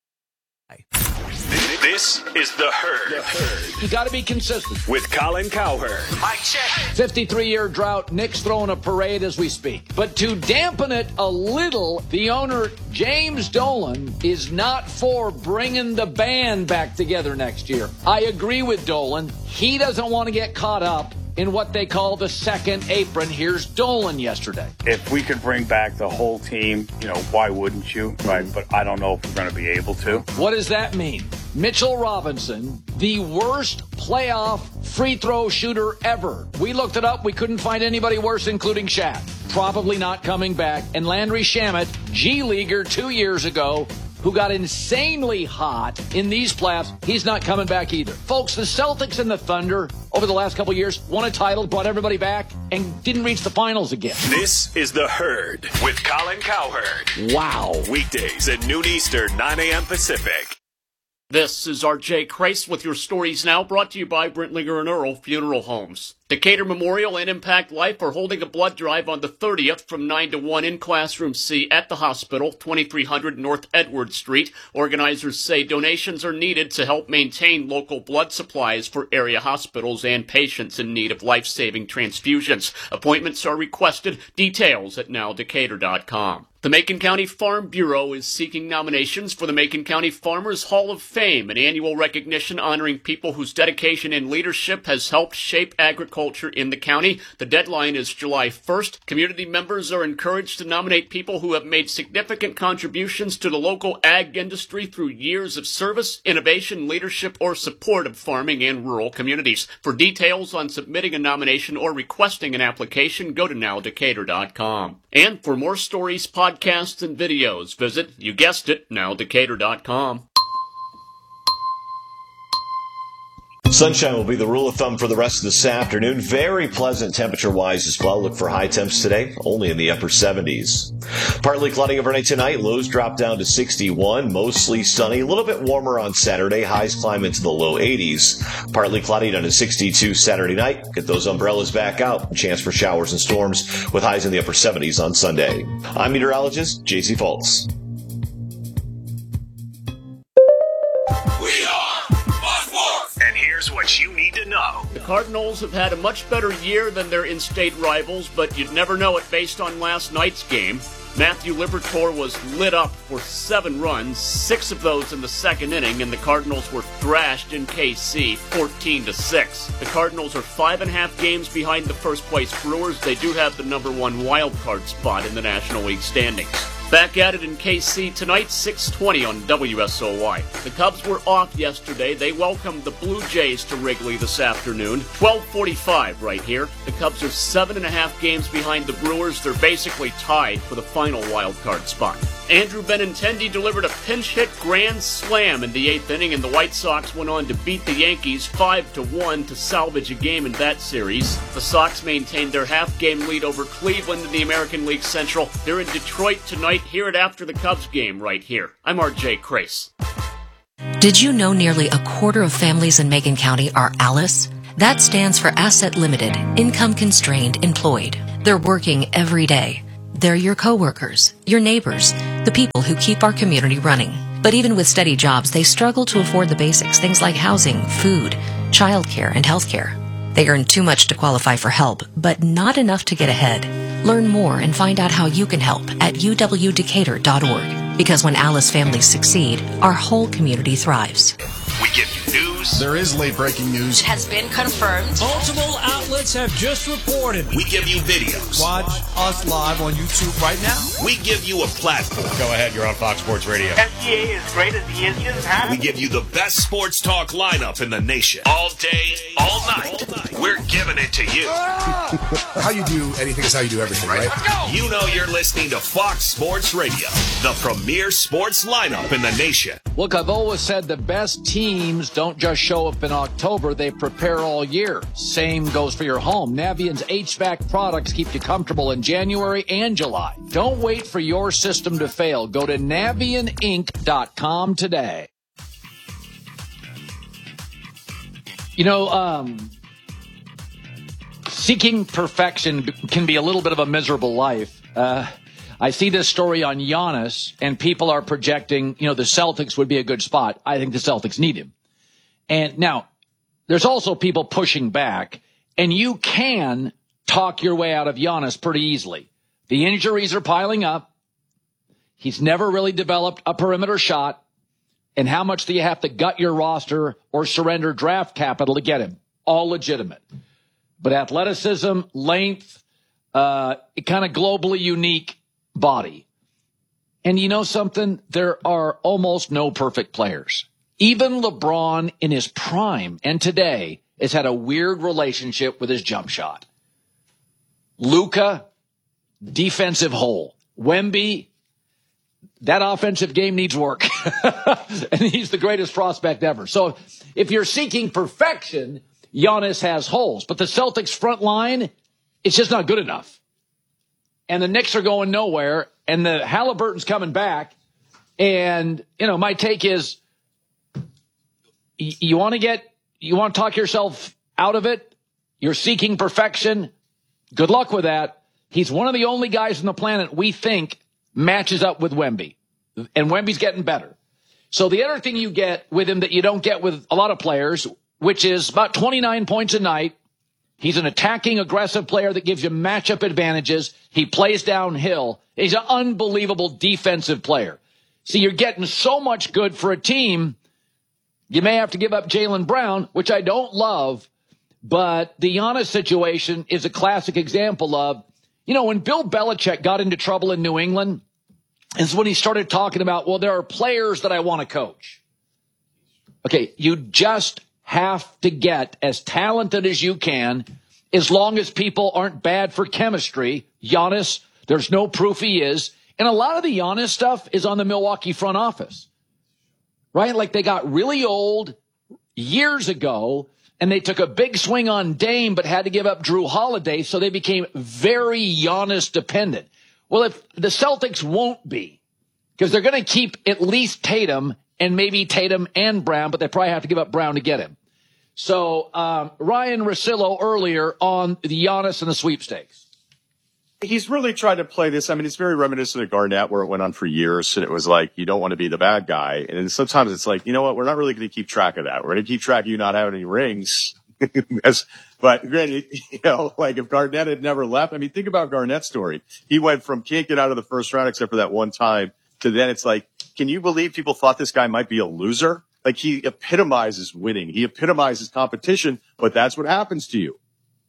This is The Herd. The Herd. You got to be consistent. With Colin Cowherd. Mike check. fifty-three-year drought. Nick's throwing a parade as we speak. But to dampen it a little, the owner, James Dolan, is not for bringing the band back together next year. I agree with Dolan. He doesn't want to get caught up in what they call the second apron. Here's Dolan yesterday. If we could bring back the whole team, you know, why wouldn't you? Right? But I don't know if we're going to be able to. What does that mean? Mitchell Robinson, the worst playoff free throw shooter ever. We looked it up. We couldn't find anybody worse, including Shaq. Probably not coming back. And Landry Shamet, G-Leaguer two years ago, who got insanely hot in these playoffs, he's not coming back either. Folks, the Celtics and the Thunder over the last couple of years won a title, brought everybody back, and didn't reach the finals again. This is The Herd with Colin Cowherd. Wow. Weekdays at noon Eastern, nine a.m. Pacific. This is R J Kreis with your stories now, brought to you by Brentlinger and Earl Funeral Homes. Decatur Memorial and Impact Life are holding a blood drive on the thirtieth from nine to one in Classroom C at the hospital, twenty-three hundred North Edward Street. Organizers say donations are needed to help maintain local blood supplies for area hospitals and patients in need of life-saving transfusions. Appointments are requested. Details at now decatur dot com. The Macon County Farm Bureau is seeking nominations for the Macon County Farmers Hall of Fame, an annual recognition honoring people whose dedication and leadership has helped shape agriculture in the county. The deadline is July first. Community members are encouraged to nominate people who have made significant contributions to the local ag industry through years of service, innovation, leadership, or support of farming and rural communities. For details on submitting a nomination or requesting an application, go to now decatur dot com. And for more stories, podcasts, and videos, visit, you guessed it, now decatur dot com. Sunshine will be the rule of thumb for the rest of this afternoon. Very pleasant temperature-wise as well. Look for high temps today, only in the upper seventies. Partly cloudy overnight tonight. Lows drop down to sixty-one. Mostly sunny. A little bit warmer on Saturday. Highs climb into the low eighties. Partly cloudy down to sixty-two Saturday night. Get those umbrellas back out. Chance for showers and storms with highs in the upper seventies on Sunday. I'm meteorologist J C Fultz. What you need to know. The Cardinals have had a much better year than their in-state rivals, but you'd never know it based on last night's game. Matthew Liberatore was lit up for seven runs, six of those in the second inning, and the Cardinals were thrashed in K C fourteen to six. The Cardinals are five and a half games behind the first-place Brewers. They do have the number one wild card spot in the National League standings. Back at it in K C tonight, six twenty on W S O Y. The Cubs were off yesterday. They welcomed the Blue Jays to Wrigley this afternoon. twelve forty-five right here. The Cubs are seven and a half games behind the Brewers. They're basically tied for the final wild card spot. Andrew Benintendi delivered a pinch hit grand slam in the eighth inning, and the White Sox went on to beat the Yankees five to one to salvage a game in that series. The Sox maintained their half-game lead over Cleveland in the American League Central. They're in Detroit tonight. Hear it after the Cubs game right here. I'm R J Crace. Did you know nearly a quarter of families in Macon County are ALICE? That stands for Asset Limited, Income Constrained Employed. They're working every day. They're your coworkers, your neighbors, the people who keep our community running. But even with steady jobs, they struggle to afford the basics, things like housing, food, childcare, and healthcare. They earn too much to qualify for help, but not enough to get ahead. Learn more and find out how you can help at u w decatur dot org. Because when ALICE families succeed, our whole community thrives. We give you news. There is late-breaking news. It has been confirmed. Multiple outlets have just reported. We give you videos. Watch us live on YouTube right now. We give you a platform. Go ahead, you're on Fox Sports Radio. F D A is great as the Indians have. We give you the best sports talk lineup in the nation. All day, all night. All night. We're giving it to you. How you do anything is how you do everything, right? Let's go. You know you're listening to Fox Sports Radio, the premier sports lineup in the nation. Look, I've always said the best teams don't just show up in October, they prepare all year. Same goes for your home. Navient's H V A C products keep you comfortable in January and July. Don't wait for your system to fail. Go to navient inc dot com today. You know, um, seeking perfection can be a little bit of a miserable life. Uh, I see this story on Giannis, and people are projecting, you know, the Celtics would be a good spot. I think the Celtics need him. And now, there's also people pushing back, and you can talk your way out of Giannis pretty easily. The injuries are piling up. He's never really developed a perimeter shot. And how much do you have to gut your roster or surrender draft capital to get him? All legitimate. But athleticism, length, uh, kind of globally unique body. And you know something? There are almost no perfect players. Even LeBron in his prime and today has had a weird relationship with his jump shot. Luka, defensive hole. Wemby, that offensive game needs work. And he's the greatest prospect ever. So if you're seeking perfection, Giannis has holes. But the Celtics front line, it's just not good enough. And the Knicks are going nowhere. And the Halliburton's coming back. And, you know, my take is, you want to get, you want to talk yourself out of it? You're seeking perfection? Good luck with that. He's one of the only guys on the planet we think matches up with Wemby. And Wemby's getting better. So the other thing you get with him that you don't get with a lot of players, which is about twenty-nine points a night. He's an attacking, aggressive player that gives you matchup advantages. He plays downhill. He's an unbelievable defensive player. See, you're getting so much good for a team. You may have to give up Jaylen Brown, which I don't love, but the Giannis situation is a classic example of, you know, when Bill Belichick got into trouble in New England, is when he started talking about, well, there are players that I want to coach. Okay, you just have to get as talented as you can, as long as people aren't bad for chemistry. Giannis, there's no proof he is. And a lot of the Giannis stuff is on the Milwaukee front office, right? Like they got really old years ago, and they took a big swing on Dame, but had to give up Drew Holiday, so they became very Giannis dependent. Well, if the Celtics won't be, because they're going to keep at least Tatum and maybe Tatum and Brown, but they probably have to give up Brown to get him. So um, Ryan Russillo earlier on the Giannis and the sweepstakes. He's really tried to play this. I mean, it's very reminiscent of Garnett, where it went on for years, and it was like, you don't want to be the bad guy. And sometimes it's like, you know what, we're not really going to keep track of that. We're going to keep track of you not having any rings. As, but granted, you know, like if Garnett had never left, I mean, think about Garnett's story. He went from can't get out of the first round except for that one time to then it's like, can you believe people thought this guy might be a loser? Like he epitomizes winning. He epitomizes competition, but that's what happens to you.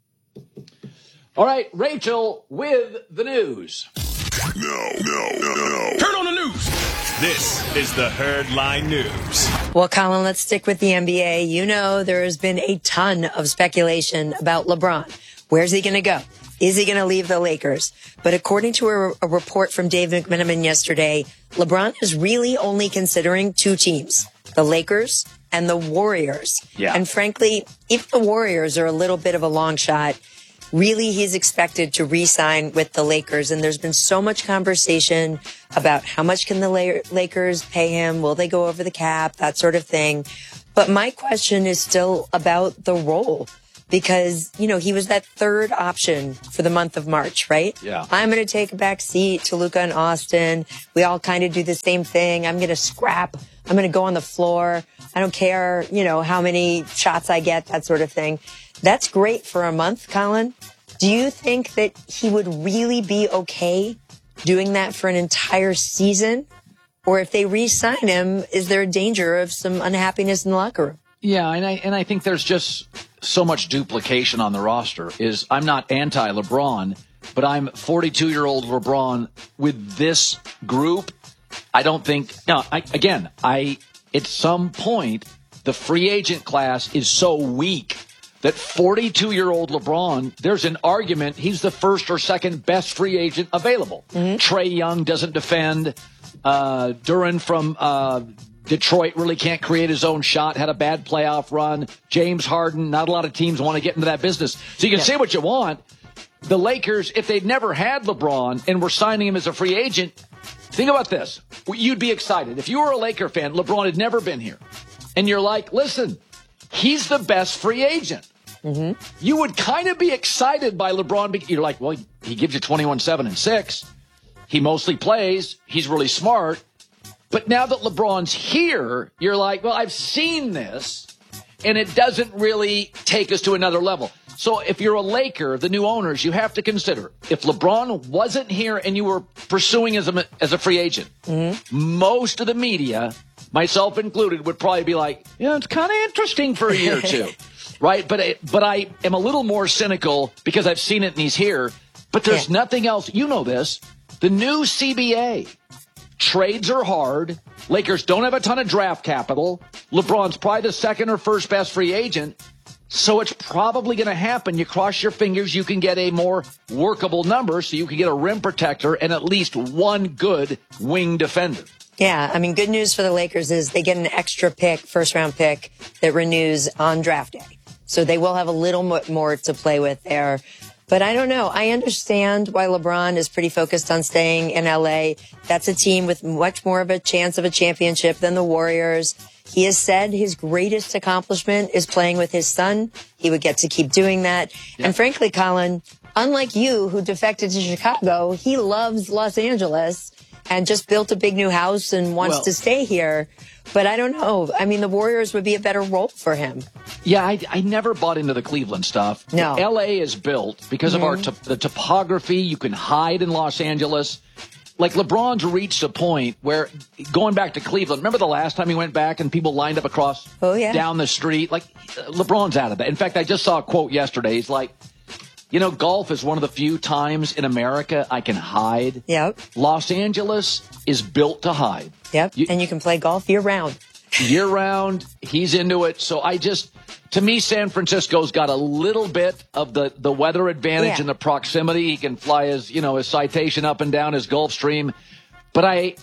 All right, Rachel with the news. No, no, no, no. Turn on the news. This is the Herdline News. Well, Colin, let's stick with the N B A. You know, there has been a ton of speculation about LeBron. Where's he going to go? Is he going to leave the Lakers? But according to a, a report from Dave McMenamin yesterday, LeBron is really only considering two teams, the Lakers and the Warriors. Yeah. And frankly, if the Warriors are a little bit of a long shot, really he's expected to re-sign with the Lakers. And there's been so much conversation about how much can the La- Lakers pay him? Will they go over the cap? That sort of thing. But my question is still about the role. Because, you know, he was that third option for the month of March, right? Yeah. I'm going to take a back seat to Luka and Austin. We all kind of do the same thing. I'm going to scrap. I'm going to go on the floor. I don't care, you know, how many shots I get, that sort of thing. That's great for a month, Colin. Do you think that he would really be okay doing that for an entire season? Or if they re-sign him, is there a danger of some unhappiness in the locker room? Yeah, and I and I think there's just so much duplication on the roster. Is I'm not anti-LeBron, but I'm forty-two-year-old LeBron with this group. I don't think. No, I, again, I at some point the free agent class is so weak that forty-two-year-old LeBron, there's an argument he's the first or second best free agent available. Mm-hmm. Trae Young doesn't defend. Uh, Duran from uh, Detroit really can't create his own shot, had a bad playoff run. James Harden, not a lot of teams want to get into that business. So you can yeah. say what you want. The Lakers, if they'd never had LeBron and were signing him as a free agent, think about this. You'd be excited. If you were a Laker fan, LeBron had never been here. And you're like, listen, he's the best free agent. Mm-hmm. You would kind of be excited by LeBron. You're like, well, he gives you twenty-one, seven, and six. He mostly plays. He's really smart. But now that LeBron's here, you're like, well, I've seen this, and it doesn't really take us to another level. So if you're a Laker, the new owners, you have to consider, if LeBron wasn't here and you were pursuing as a, as a free agent, mm-hmm. most of the media, myself included, would probably be like, yeah, it's kind of interesting for a year or two. Right? But I, but I am a little more cynical because I've seen it and he's here. But there's yeah. nothing else. You know this. The new C B A. Trades are hard. Lakers don't have a ton of draft capital. LeBron's probably the second or first best free agent. So it's probably going to happen. You cross your fingers, you can get a more workable number so you can get a rim protector and at least one good wing defender. Yeah, I mean, good news for the Lakers is they get an extra pick, first round pick, that renews on draft day. So they will have a little more to play with there. But I don't know. I understand why LeBron is pretty focused on staying in L A. That's a team with much more of a chance of a championship than the Warriors. He has said his greatest accomplishment is playing with his son. He would get to keep doing that. Yeah. And frankly, Colin, unlike you who defected to Chicago, he loves Los Angeles and just built a big new house and wants well, to stay here. But I don't know. I mean, the Warriors would be a better role for him. Yeah, I, I never bought into the Cleveland stuff. No. L A is built because mm-hmm. of our to- the topography. You can hide in Los Angeles. Like, LeBron's reached a point where, going back to Cleveland, remember the last time he went back and people lined up across oh, yeah. down the street? Like, LeBron's out of that. In fact, I just saw a quote yesterday. He's like, you know, golf is one of the few times in America I can hide. Yep. Los Angeles is built to hide. Yep. You, and you can play golf year round. Year round. He's into it. So I just, to me, San Francisco's got a little bit of the, the weather advantage yeah. and the proximity. He can fly his, you know, his Citation up and down his Gulfstream. But I,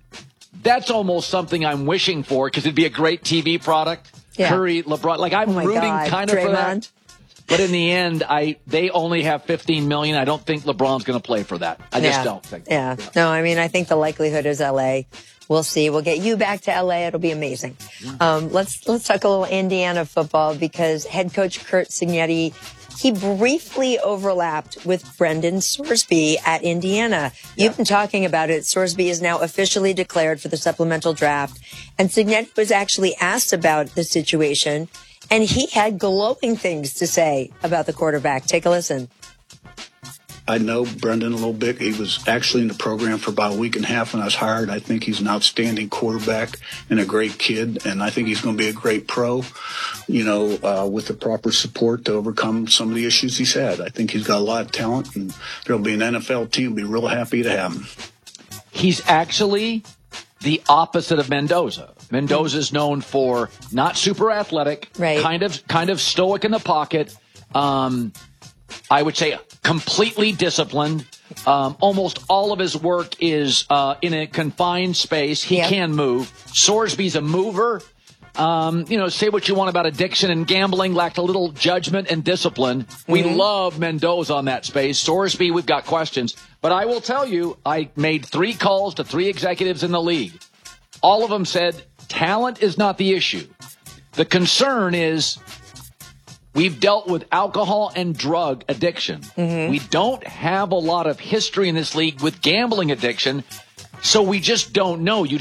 that's almost something I'm wishing for because it'd be a great T V product. Yeah. Curry, LeBron. Like, I'm oh rooting God. kind of Draymond. for that. But in the end, I they only have fifteen million. I don't think LeBron's going to play for that. I yeah. just don't think. Yeah. yeah. No, I mean, I think the likelihood is L A. We'll see. We'll get you back to L A. It'll be amazing. Um, let's let's talk a little Indiana football because head coach Curt Cignetti, he briefly overlapped with Brendan Sorsby at Indiana. Yeah. You've been talking about it. Sorsby is now officially declared for the supplemental draft. And Cignetti was actually asked about the situation. And he had glowing things to say about the quarterback. Take a listen. I know Brendan a little bit. He was actually in the program for about a week and a half when I was hired. I think he's an outstanding quarterback and a great kid, and I think he's going to be a great pro, you know, uh, with the proper support to overcome some of the issues he's had. I think he's got a lot of talent, and there'll be an N F L team will be real happy to have him. He's actually the opposite of Mendoza. Mendoza's known for not super athletic, right. kind of kind of stoic in the pocket. Um, I would say completely disciplined. Um, almost all of his work is uh, in a confined space. He Yep. can move. Sorsby's a mover. Um, you know, say what you want about addiction and gambling, lacked a little judgment and discipline. We Mhm. love Mendoza on that space. Sorsby, we've got questions. But I will tell you, I made three calls to three executives in the league. All of them said talent is not the issue. The concern is we've dealt with alcohol and drug addiction. Mhm. We don't have a lot of history in this league with gambling addiction, so we just don't know. You